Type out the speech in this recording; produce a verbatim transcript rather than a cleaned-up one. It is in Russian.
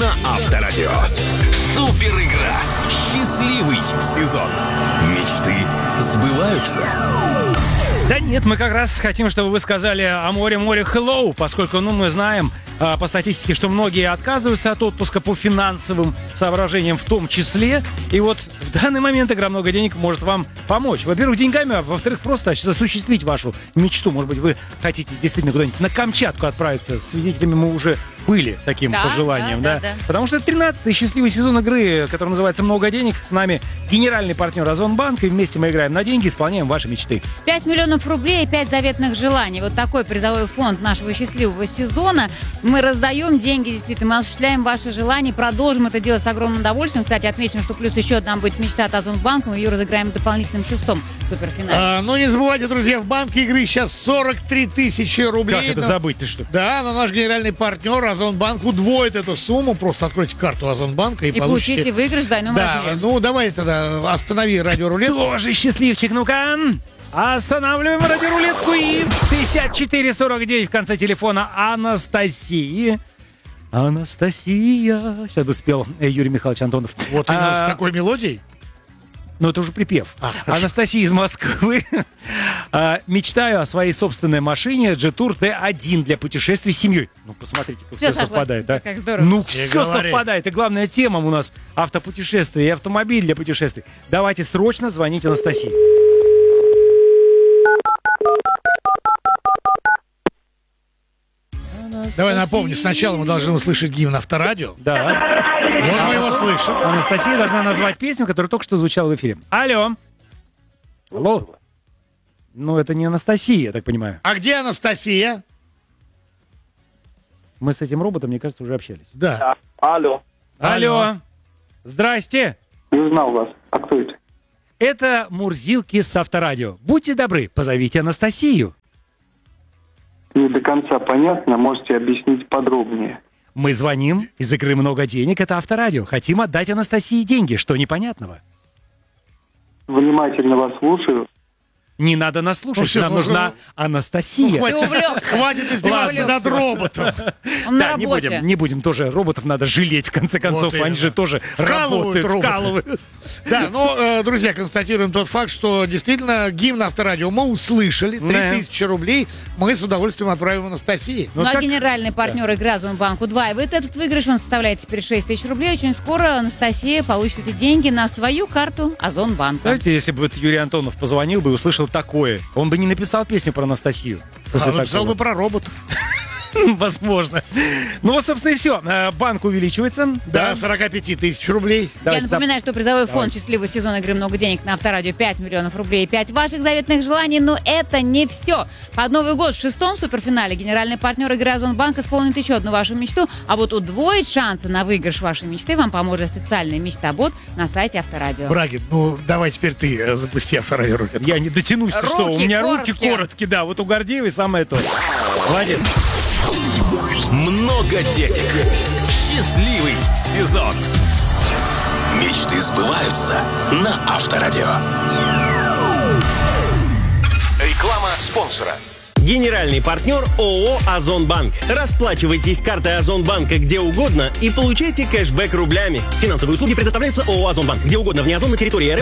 на Авторадио. Супер игра. Счастливый сезон. Мечты сбываются. Да нет, мы как раз хотим, чтобы вы сказали о море-море hello, поскольку, ну, мы знаем а, по статистике, что многие отказываются от отпуска по финансовым соображениям в том числе. И вот в данный момент игра «Много денег» может вам помочь. Во-первых, деньгами, а во-вторых, просто осуществить вашу мечту. Может быть, вы хотите действительно куда-нибудь на Камчатку отправиться. Свидетелями мы уже были таким да, пожеланием, да, да, да, да. Потому что это тринадцатый счастливый сезон игры, который называется «Много денег». С нами генеральный партнер Озонбанк, и вместе мы играем на деньги, исполняем ваши мечты. пять миллионов рублей и пять заветных желаний. Вот такой призовой фонд нашего счастливого сезона. Мы раздаем деньги, действительно, мы осуществляем ваши желания, продолжим это делать с огромным удовольствием. Кстати, отметим, что плюс еще одна будет мечта от Озонбанка, мы ее разыграем в дополнительном шестом суперфинале. А, ну, не забывайте, друзья, в банке игры сейчас сорок три тысячи рублей. Как это но... забыть, ты что? Да, но наш генеральный партнер Озонбанк удвоит эту сумму. Просто откройте карту Озонбанка и, и получите... получите выигрыш в двойном да, размере. ну давай тогда останови радиорулет. Тоже счастливчик, ну-ка. Останавливаем радиорулетку и пятьдесят четыре сорок девять в конце телефона Анастасии. Анастасия. Сейчас бы спел Юрий Михайлович Антонов. Вот именно а, с такой мелодией. Ну, это уже припев. А, Анастасия из Москвы. а, мечтаю о своей собственной машине Jetour Т один для путешествий с семьей. Ну, посмотрите, как все, Все совпадает, да? Как здорово. Ну, И все говори. совпадает. И главная тема у нас автопутешествия и автомобиль для путешествий. Давайте срочно звоните Анастасии. Давай напомню, сначала мы должны услышать гимн Авторадио. Да. Вот мы его слышим. Анастасия должна назвать песню, которая только что звучала в эфире. Алло. Алло. Ну, это не Анастасия, я так понимаю. А где Анастасия? Мы с этим роботом, мне кажется, уже общались. Да. Алло, Алло. Здрасте. не узнал вас. А кто это? Это Мурзилки с Авторадио. Будьте добры, позовите Анастасию. Не до конца понятно, можете объяснить подробнее. Мы звоним из игры «Много денег». Это Авторадио. Хотим отдать Анастасии деньги. Что непонятного? Внимательно вас слушаю. Не надо нас слушать. Ну, всё, Нам ну, нужна ну, Анастасия. Ну, хватит, Ты увлекся. хватит издеваться Ты над увлекся. роботом. Он на Да, не работе. будем, не будем тоже. Роботов надо жалеть, в конце концов. именно. Они же тоже Вкалывают работают, роботы. вкалывают. Да, ну, э, друзья, констатируем тот факт, что действительно гимн Авторадио мы услышали. три тысячи рублей мы с удовольствием отправим Анастасии. Ну, Вот а как- генеральный партнер игры Озонбанк удваивает этот выигрыш. Он составляет теперь шесть тысяч рублей. Очень скоро Анастасия получит эти деньги на свою карту Озонбанка. Знаете, если бы вот Юрий Антонов позвонил бы и услышал такое, он бы не написал песню про Анастасию. После А, написал такого. бы про робота. Возможно. Ну вот, собственно, и все. Банк увеличивается. Да, сорок пять тысяч рублей. Я Давайте напоминаю, что призовой фонд «Счастливый сезон игры «Много денег» на Авторадио пять миллионов рублей и пять ваших заветных желаний. Но это не все. Под Новый год в шестом суперфинале генеральный партнер игры Озонбанк исполнит еще одну вашу мечту. А вот удвоить шансы на выигрыш вашей мечты вам поможет специальный мечта-бот на сайте Авторадио. Брагин, ну давай теперь ты э, запусти Авторадио рулетку. Я не дотянусь, ты что? У Руки меня руки короткие. короткие, да. Вот у Гордеевой самое то. Молодец. Много денег. Счастливый сезон. Мечты сбываются на Авторадио. Реклама спонсора. Генеральный партнер ООО «Озонбанк». Расплачивайтесь картой Озонбанка где угодно и получайте кэшбэк рублями. Финансовые услуги предоставляются ООО «Озонбанк». Где угодно вне озон на территории РФ